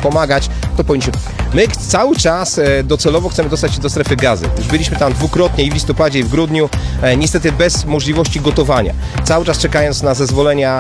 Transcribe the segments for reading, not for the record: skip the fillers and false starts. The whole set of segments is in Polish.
pomagać, to powinniśmy. My cały czas docelowo chcemy dostać się do strefy gazy. Już byliśmy tam dwukrotnie i w listopadzie, i w grudniu, niestety bez możliwości gotowania. Cały czas czekając na zezwolenia,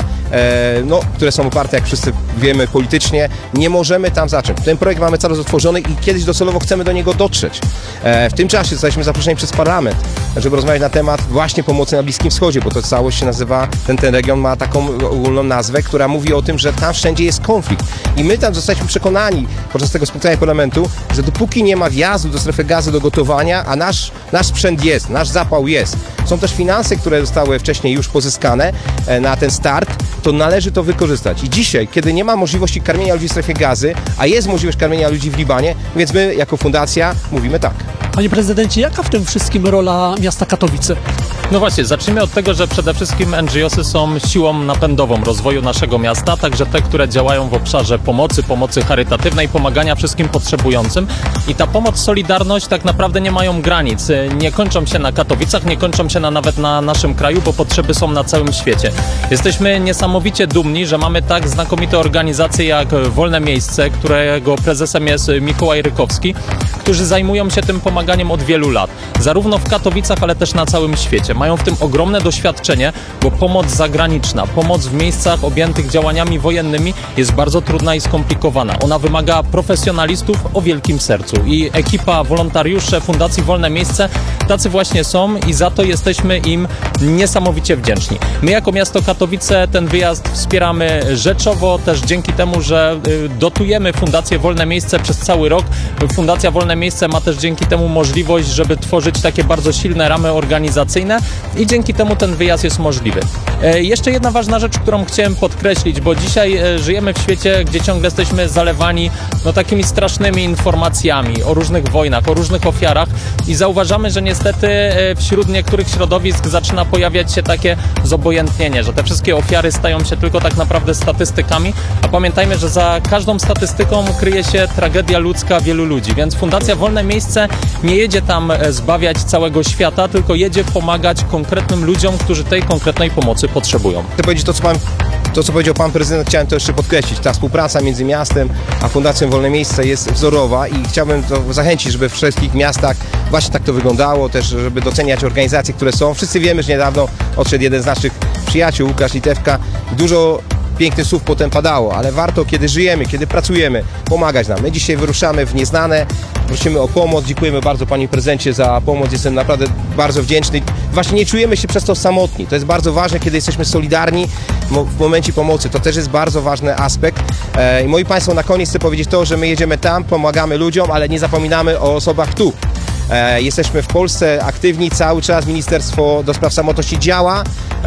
które są oparte, jak wszyscy wiemy, politycznie, nie możemy tam zacząć. Ten projekt mamy cały czas otworzony i kiedyś docelowo chcemy do niego dotrzeć. W tym czasie zostaliśmy zaproszeni przez parlament, żeby rozmawiać na temat właśnie pomocy na Bliskim Wschodzie, bo to całość się nazywa, ten region ma taką ogólną nazwę, która mówi o tym, że tam wszędzie jest konflikt. I my tam zostaliśmy przekonani podczas tego spotkania parlamentu, że dopóki nie ma wjazdu do strefy gazy, do gotowania, a nasz sprzęt jest, nasz zapał jest, są też finanse, które zostały wcześniej już pozyskane na ten start, to należy to wykorzystać. I dzisiaj, kiedy nie ma możliwości karmienia ludzi w strefie gazy, a jest możliwość karmienia ludzi w Libanie, więc my jako fundacja mówimy tak. Panie prezydencie, jaka w tym wszystkim rola miasta Katowice? No właśnie, zacznijmy od tego, że przede wszystkim NGO-sy są siłą napędową rozwoju naszego miasta, także te, które działają w obszarze pomocy charytatywnej, pomagania wszystkim potrzebującym. I ta pomoc, solidarność tak naprawdę nie mają granic. Nie kończą się na Katowicach, nie kończą się nawet na naszym kraju, bo potrzeby są na całym świecie. Jesteśmy niesamowicie dumni, że mamy tak znakomite organizacje jak Wolne Miejsce, którego prezesem jest Mikołaj Rykowski, którzy zajmują się tym pomaganiem od wielu lat. Zarówno w Katowicach, ale też na całym świecie. Mają w tym ogromne doświadczenie, bo pomoc zagraniczna, pomoc w miejscach objętych działaniami wojennymi jest bardzo trudna i skomplikowana. Ona wymaga profesjonalistów o wielkim sercu i ekipa wolontariuszy Fundacji Wolne Miejsce tacy właśnie są i za to jesteśmy im niesamowicie wdzięczni. My jako miasto Katowice ten wyjazd wspieramy rzeczowo, też dzięki temu, że dotujemy Fundację Wolne Miejsce przez cały rok. Fundacja Wolne Miejsce ma też dzięki temu możliwość, żeby tworzyć takie bardzo silne ramy organizacyjne i dzięki temu ten wyjazd jest możliwy. Jeszcze jedna ważna rzecz, którą chciałem podkreślić, bo dzisiaj żyjemy w świecie, gdzie ciągle jesteśmy zalewani takimi strasznymi informacjami o różnych wojnach, o różnych ofiarach i zauważamy, że niestety wśród niektórych środowisk zaczyna pojawiać się takie zobojętnienie, że te wszystkie ofiary stają się tylko tak naprawdę statystykami, a pamiętajmy, że za każdą statystyką kryje się tragedia ludzka wielu ludzi, więc Fundacja Wolne Miejsce nie jedzie tam zbawiać całego świata, tylko jedzie pomagać konkretnym ludziom, którzy tej konkretnej pomocy potrzebują. Chcę powiedzieć to, co powiedział pan prezydent, chciałem to jeszcze podkreślić. Ta współpraca między miastem a Fundacją Wolne Miejsce jest wzorowa i chciałbym to zachęcić, żeby w wszystkich miastach właśnie tak to wyglądało, też żeby doceniać organizacje, które są. Wszyscy wiemy, że niedawno odszedł jeden z naszych przyjaciół, Łukasz Litewka. Dużo pięknych słów potem padało, ale warto, kiedy żyjemy, kiedy pracujemy, pomagać nam. My dzisiaj wyruszamy w nieznane, prosimy o pomoc, dziękujemy bardzo panie prezydencie za pomoc, jestem naprawdę bardzo wdzięczny. Właśnie nie czujemy się przez to samotni, to jest bardzo ważne, kiedy jesteśmy solidarni w momencie pomocy, to też jest bardzo ważny aspekt. I moi państwo, na koniec chcę powiedzieć to, że my jedziemy tam, pomagamy ludziom, ale nie zapominamy o osobach tu. Jesteśmy w Polsce aktywni cały czas, Ministerstwo do Spraw Samotności działa,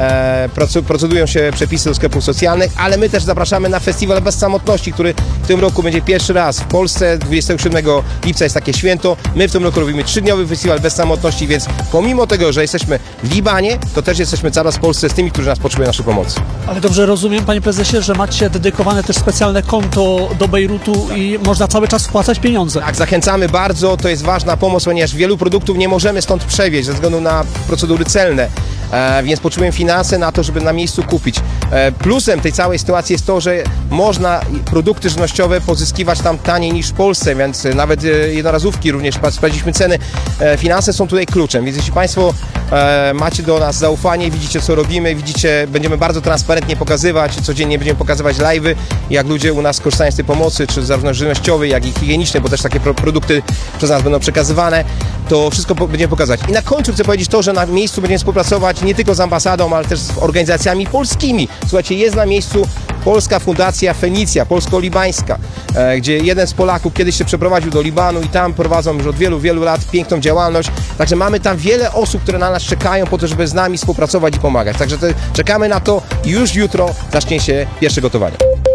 procedują się przepisy do sklepów socjalnych, ale my też zapraszamy na Festiwal Bez Samotności, który w tym roku będzie pierwszy raz w Polsce, 27 lipca jest takie święto. My w tym roku robimy 3-dniowy Festiwal Bez Samotności, więc pomimo tego, że jesteśmy w Libanie, to też jesteśmy cały czas w Polsce z tymi, którzy nas potrzebują naszej pomocy. Ale dobrze rozumiem, panie prezesie, że macie dedykowane też specjalne konto do Bejrutu i można cały czas wpłacać pieniądze. Tak, zachęcamy bardzo, to jest ważna pomoc, ponieważ wielu produktów nie możemy stąd przewieźć ze względu na procedury celne, więc potrzebujemy finanse na to, żeby na miejscu kupić. Plusem tej całej sytuacji jest to, że można produkty żywnościowe pozyskiwać tam taniej niż w Polsce, więc nawet jednorazówki również, sprawdziliśmy ceny. Finanse są tutaj kluczem, więc jeśli państwo macie do nas zaufanie, widzicie co robimy, widzicie, będziemy bardzo transparentnie pokazywać, codziennie będziemy pokazywać live'y, jak ludzie u nas korzystają z tej pomocy, czy zarówno żywnościowej, jak i higienicznej, bo też takie produkty przez nas będą przekazywane, to wszystko będziemy pokazać. I na końcu chcę powiedzieć to, że na miejscu będziemy współpracować nie tylko z ambasadą, ale też z organizacjami polskimi. Słuchajcie, jest na miejscu Polska Fundacja Fenicja, polsko-libańska, gdzie jeden z Polaków kiedyś się przeprowadził do Libanu i tam prowadzą już od wielu, wielu lat piękną działalność. Także mamy tam wiele osób, które na nas czekają po to, żeby z nami współpracować i pomagać. Także czekamy na to i już jutro zacznie się pierwsze gotowanie.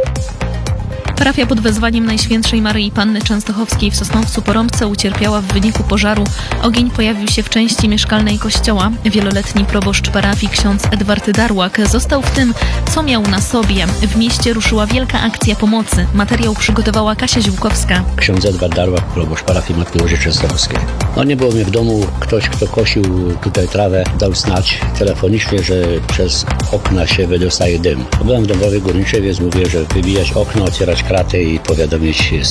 Parafia pod wezwaniem Najświętszej Maryi Panny Częstochowskiej w Sosnowcu-Porąbce ucierpiała w wyniku pożaru. Ogień pojawił się w części mieszkalnej kościoła. Wieloletni proboszcz parafii ksiądz Edward Darłak został w tym, co miał na sobie. W mieście ruszyła wielka akcja pomocy. Materiał przygotowała Kasia Ziółkowska. Ksiądz Edward Darłak, proboszcz parafii Matki Bożej Częstochowskiej. Nie było mnie w domu. Ktoś, kto kosił tutaj trawę, dał znać telefonicznie, że przez okna się wydostaje dym. Byłem w Dąbrowie Górniczej, więc mówię, że wybijać okno, otwierać kraty i powiadomić